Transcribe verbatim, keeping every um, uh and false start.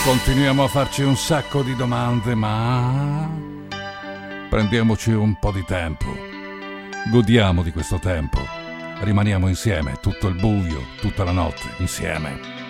Continuiamo a farci un sacco di domande, ma prendiamoci un po' di tempo. Godiamo di questo tempo. Rimaniamo insieme tutto il buio, tutta la notte, insieme.